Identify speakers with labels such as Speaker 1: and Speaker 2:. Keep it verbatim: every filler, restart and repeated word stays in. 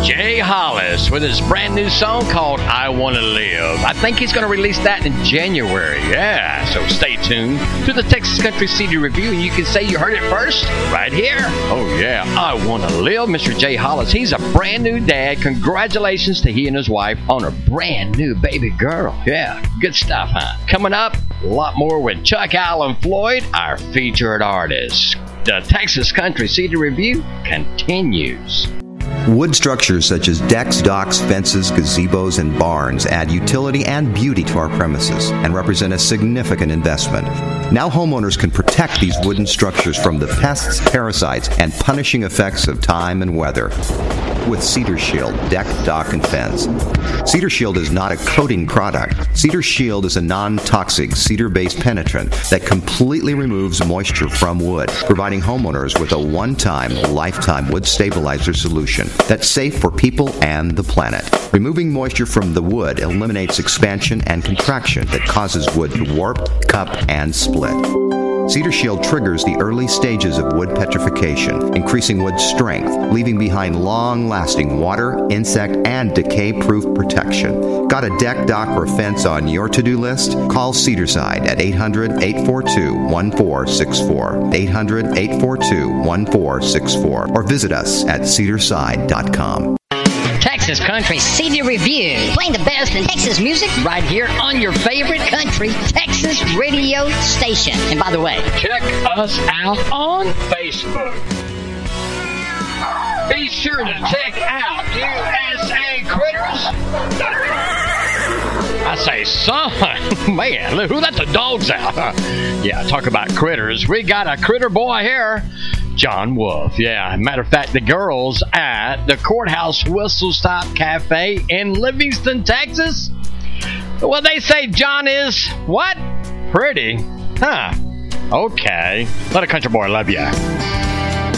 Speaker 1: Jay Hollis with his brand new song called I Wanna Live. I think he's going to release that in January. Yeah, so stay tuned to the Texas Country C D Review, and you can say you heard it first right here. Oh, yeah, I Wanna Live. Mister Jay Hollis, he's a brand new dad. Congratulations to he and his wife on a brand new baby girl. Yeah, good stuff, huh? Coming up, a lot more with Chuck Allen Floyd, our featured artist. The Texas Country C D Review continues.
Speaker 2: Wood structures such as decks, docks, fences, gazebos, and barns add utility and beauty to our premises and represent a significant investment. Now homeowners can protect these wooden structures from the pests, parasites, and punishing effects of time and weather with Cedar Shield deck, dock, and fence. Cedar Shield is not a coating product. Cedar Shield is a non-toxic cedar-based penetrant that completely removes moisture from wood, providing homeowners with a one-time, lifetime wood stabilizer solution that's safe for people and the planet. Removing moisture from the wood eliminates expansion and contraction that causes wood to warp, cup, and split. Cedar Shield triggers the early stages of wood petrification, increasing wood strength, leaving behind long-lasting water, insect, and decay-proof protection. Got a deck, dock, or fence on your to-do list? Call Cedarside at eight hundred, eight four two, one four six four, eight hundred, eight four two, one four six four, or visit us at cedarside dot com.
Speaker 3: Texas Country C D Review, playing the best in Texas music right here on your favorite country Texas radio station. And by the way,
Speaker 1: check us out on Facebook. Be sure to check out U S A Critters. I say, son, man, look, who let the dogs out? Yeah, talk about critters. We got a critter boy here. John Wolf, yeah. Matter of fact, the girls at the Courthouse Whistle Stop Cafe in Livingston, Texas, well, they say John is, what? Pretty? Huh. Okay. Let a country boy love ya.